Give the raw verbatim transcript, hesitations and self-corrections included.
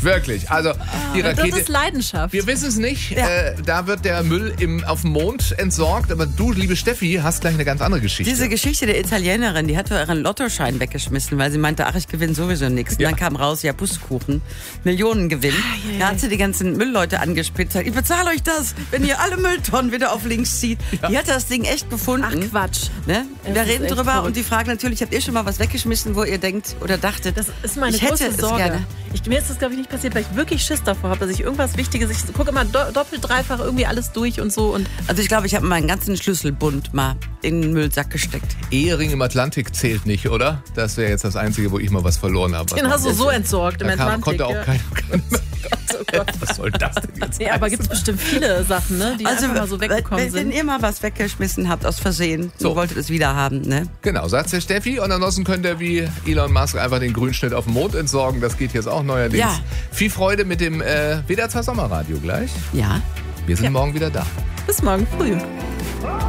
Wirklich. Also die Das Rakete. ist Leidenschaft. Wir wissen es nicht. Ja. Äh, da wird der Müll im, auf dem Mond entsorgt. Aber du, liebe Steffi, hast gleich eine ganz andere Geschichte. Diese Geschichte der Italienerin, die hat ihren Lottoschein weggeschmissen, weil sie meinte, ach, ich gewinne sowieso nichts. Und Ja. dann kam raus, ja, Pustekuchen, Millionengewinn. ja, Da ja. hat sie die ganzen Müllleute angespitzt. Ich bezahle euch das, wenn ihr alle Mülltonnen wieder auf links zieht. Die hat das Ding echt gefunden. Ach Quatsch. Ne? Das Wir ist reden echt drüber verrückt. und die fragen natürlich, habt ihr schon mal was weggeschmissen, wo ihr denkt oder dachtet, Das ist meine ich hätte große es Sorge. gerne. Ich, mir ist das, glaube ich, nicht passiert, weil ich wirklich Schiss davor habe, dass ich irgendwas Wichtiges, ich gucke immer do, doppelt, dreifach irgendwie alles durch und so. Und Also ich glaube, ich habe meinen ganzen Schlüsselbund mal in den Müllsack gesteckt. Ehering im Atlantik zählt nicht, oder? Das wäre jetzt das Einzige, wo ich mal was verloren habe. den hast du so entsorgt im da kam, Atlantik. konnte auch ja. keiner. Oh Gott. Was soll das denn jetzt Ja, aber heißen? gibt es bestimmt viele Sachen, ne, die einfach mal so weggekommen wenn, wenn sind. ihr mal was weggeschmissen habt aus Versehen So. und wolltet es wieder haben, ne? Genau, sagt der Steffi. Und ansonsten könnt ihr wie Elon Musk einfach den Grünschnitt auf dem Mond entsorgen. Das geht jetzt auch neuerdings. Ja. Viel Freude mit dem äh, W D R zwei Sommerradio gleich. Ja. Wir sind Ja. morgen wieder da. Bis morgen früh.